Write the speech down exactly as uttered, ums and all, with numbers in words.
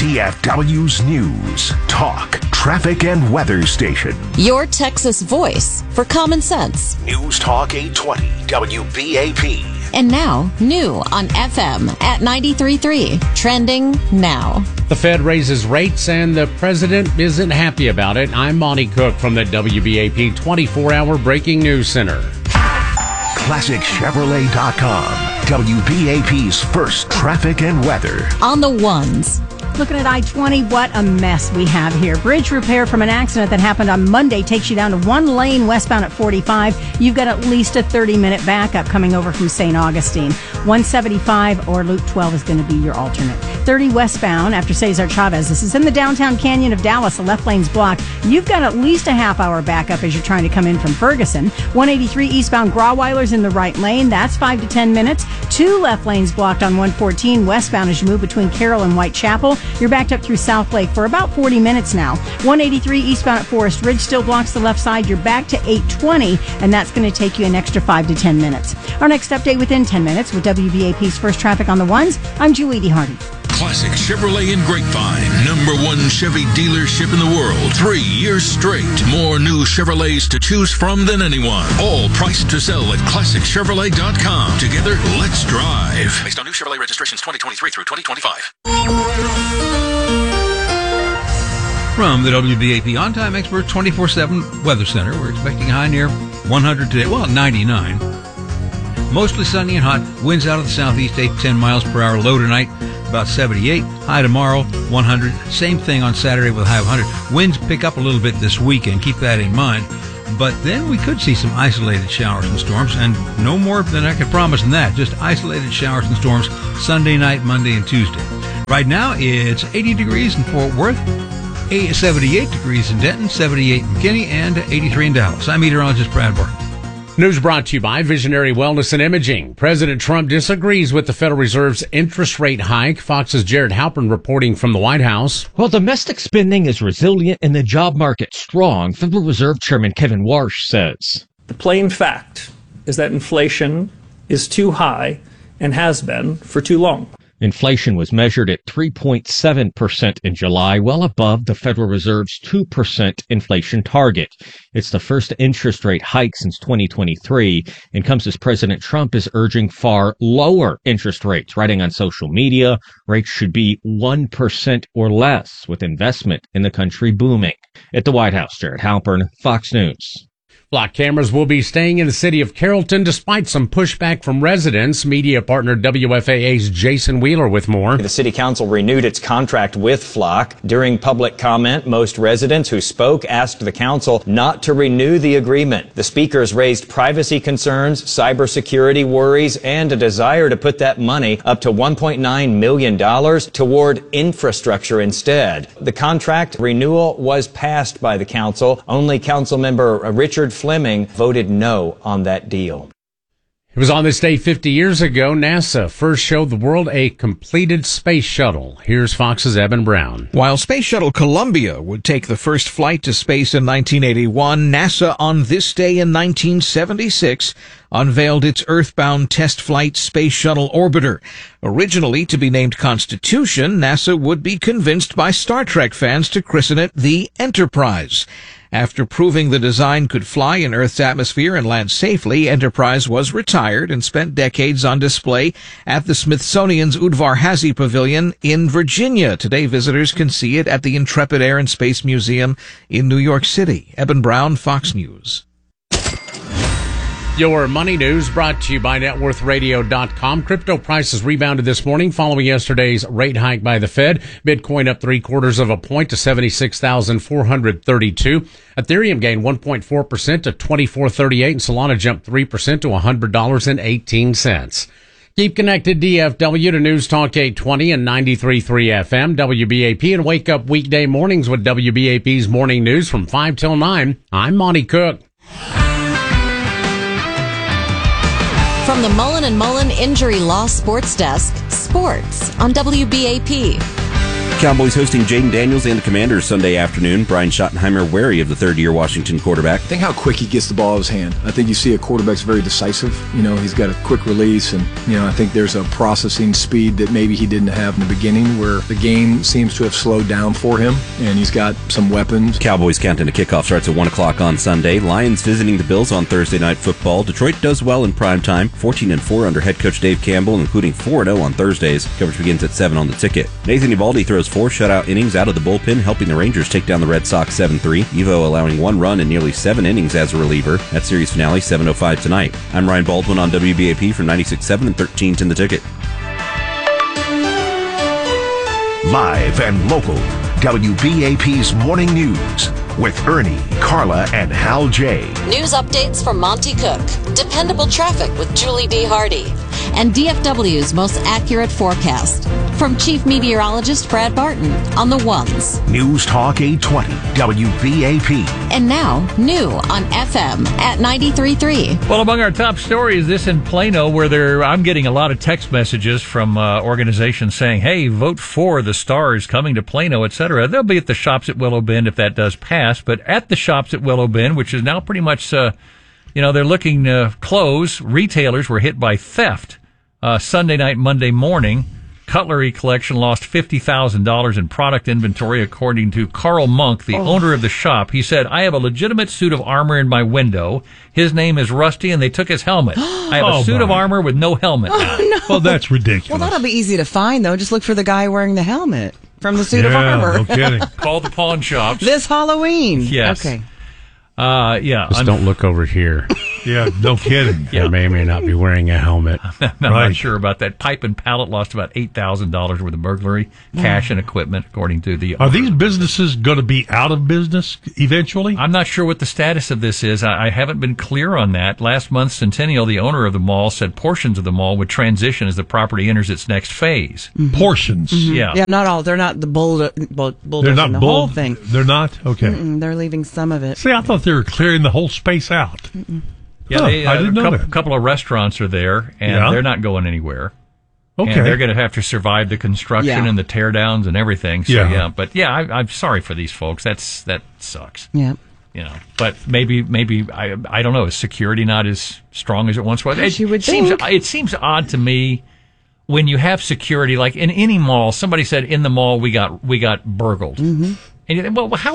D F W's news, talk, traffic, and weather station. Your Texas voice for common sense. News Talk eight twenty W B A P. And now, new on F M at ninety-three point three. Trending now. The Fed raises rates and the president isn't happy about it. I'm Monty Cook from the W B A P twenty-four hour Breaking News Center. Classic Chevrolet dot com. W B A P's first traffic and weather. On the ones. Looking at I twenty, what a mess we have here. Bridge repair from an accident that happened on Monday takes you down to one lane westbound at forty-five. You've got at least a thirty-minute backup coming over from Saint Augustine. one seventy-five or Loop twelve is going to be your alternate. thirty westbound after Cesar Chavez. This is in the downtown canyon of Dallas. The left lane's blocked. You've got at least a half hour backup as you're trying to come in from Ferguson. one eighty-three eastbound Grawweiler's in the right lane. That's five to ten minutes. Two left lanes blocked on one fourteen westbound as you move between Carroll and Whitechapel. You're backed up through South Lake for about forty minutes now. one eighty-three eastbound at Forest Ridge still blocks the left side. You're back to eight twenty, and that's going to take you an extra five to ten minutes. Our next update within ten minutes with W B A P's First Traffic on the Ones. I'm Julie D. Hardy. Classic Chevrolet in Grapevine, number one Chevy dealership in the world. Three years straight. More new Chevrolets to choose from than anyone. All priced to sell at Classic Chevrolet dot com. Together, let's drive. Based on new Chevrolet registrations twenty twenty-three through twenty twenty-five. From the W B A P On-Time Expert twenty-four seven Weather Center, we're expecting a high near one hundred today. Well, ninety-nine. Mostly sunny and hot. Winds out of the southeast, eight to ten miles per hour. Low tonight, about seventy-eight. High tomorrow, one hundred. Same thing on Saturday with a high of one hundred. Winds pick up a little bit this weekend. Keep that in mind. But then we could see some isolated showers and storms, and no more than I could promise than that. Just isolated showers and storms Sunday night, Monday, and Tuesday. Right now, it's eighty degrees in Fort Worth, seventy-eight degrees in Denton, seventy-eight in McKinney, and eighty-three in Dallas. I'm meteorologist Brad Barton. News brought to you by Visionary Wellness and Imaging. President Trump disagrees with the Federal Reserve's interest rate hike. Fox's Jared Halpern reporting from the White House. Well, domestic spending is resilient and the job market strong, Federal Reserve Chairman Kevin Warsh says. The plain fact is that inflation is too high and has been for too long. Inflation was measured at three point seven percent in July, well above the Federal Reserve's two percent inflation target. It's the first interest rate hike since twenty twenty-three and comes as President Trump is urging far lower interest rates. Writing on social media, rates should be one percent or less, with investment in the country booming. At the White House, Jared Halpern, Fox News. Block cameras will be staying in the city of Carrollton despite some pushback from residents. Media partner W F A A's Jason Wheeler with more. The city council renewed its contract with Flock. During public comment, most residents who spoke asked the council not to renew the agreement. The speakers raised privacy concerns, cybersecurity worries, and a desire to put that money, up to one point nine million dollars, toward infrastructure instead. The contract renewal was passed by the council. Only council member Richard Fleming voted no on that deal. It was on this day fifty years ago, NASA first showed the world a completed space shuttle. Here's Fox's Evan Brown. While Space Shuttle Columbia would take the first flight to space in nineteen eighty-one, NASA on this day in nineteen seventy-six unveiled its Earthbound test flight Space Shuttle Orbiter. Originally to be named Constitution, NASA would be convinced by Star Trek fans to christen it the Enterprise. After proving the design could fly in Earth's atmosphere and land safely, Enterprise was retired and spent decades on display at the Smithsonian's Udvar-Hazy Pavilion in Virginia. Today, visitors can see it at the Intrepid Air and Space Museum in New York City. Eben Brown, Fox News. Your money news brought to you by net worth radio dot com. Crypto prices rebounded this morning following yesterday's rate hike by the Fed. Bitcoin up three quarters of a point to seventy-six thousand four hundred thirty-two. Ethereum gained one point four percent to twenty-four thirty-eight, and Solana jumped three percent to one hundred dollars and eighteen cents. Keep connected, D F W, to News Talk eight twenty and ninety-three point three F M, W B A P, and wake up weekday mornings with W B A P's Morning News from five till nine. I'm Monty Cook. From the Mullen and Mullen Injury Law Sports Desk, sports on W B A P. Cowboys hosting Jaden Daniels and the Commanders Sunday afternoon. Brian Schottenheimer wary of the third-year Washington quarterback. I think how quick he gets the ball out of his hand. I think you see a quarterback's very decisive. You know, he's got a quick release, and, you know, I think there's a processing speed that maybe he didn't have in the beginning where the game seems to have slowed down for him, and he's got some weapons. Cowboys countdown to kickoff starts at one o'clock on Sunday. Lions visiting the Bills on Thursday Night Football. Detroit does well in prime time, fourteen and four under head coach Dave Campbell, including four and oh on Thursdays. Coverage begins at seven on the ticket. Nathan Eovaldi throws four shutout innings out of the bullpen, helping the Rangers take down the Red Sox seven three. Evo allowing one run in nearly seven innings as a reliever. That series finale seven oh five tonight. I'm Ryan Baldwin on W B A P from ninety-six point seven and thirteen in the ticket. Live and local, W B A P's Morning News with Ernie, Carla, and Hal J. News updates from Monty Cook, dependable traffic with Julie D. Hardy, and D F W's most accurate forecast from Chief Meteorologist Brad Barton on the ones. News Talk eight twenty, W B A P. And now, new on F M at ninety-three point three. Well, among our top stories, this in Plano, where there, I'm getting a lot of text messages from uh, organizations saying, hey, vote for the Stars coming to Plano, et cetera. They'll be at the shops at Willow Bend if that does pass, but at the shops at Willow Bend, which is now pretty much, uh, you know, they're looking to close. Retailers were hit by theft uh, Sunday night, Monday morning. Cutlery collection lost fifty thousand dollars in product inventory, according to Carl Monk, the oh. owner of the shop. He said, I have a legitimate suit of armor in my window. His name is Rusty, and they took his helmet. I have oh, a suit my. of armor with no helmet oh, now. No. Well, that's ridiculous. Well, that'll be easy to find, though. Just look for the guy wearing the helmet from the suit yeah, of armor. No kidding. Call the pawn shops. This Halloween. Yes. Okay. Uh, yeah. Just don't look over here. Yeah, no kidding. Yeah. They may or may not be wearing a helmet. I'm right. not sure about that. Pipe and Pallet lost about eight thousand dollars worth of burglary, cash and equipment, according to the... Are these businesses going to be out of business eventually? I'm not sure what the status of this is. I, I haven't been clear on that. Last month, Centennial, the owner of the mall, said portions of the mall would transition as the property enters its next phase. Mm-hmm. Portions? Mm-hmm. Yeah. Yeah, not all. They're not the bull, bull, bulldozing they're not the bull, whole thing. They're not? Okay. Mm-mm, they're leaving some of it. See, I thought they were clearing the whole space out. Mm-mm. Yeah, huh, they, uh, I didn't a know couple, that. couple of restaurants are there, and yeah. they're not going anywhere. Okay. And they're going to have to survive the construction yeah. and the teardowns and everything. So, yeah. yeah. But, yeah, I, I'm sorry for these folks. That's That sucks. Yeah. You know, but maybe, maybe I, I don't know. Is security not as strong as it once was? It, you would seems, think. It seems odd to me when you have security, like in any mall. Somebody said in the mall we got we got burgled. Mm-hmm. And you think, well, how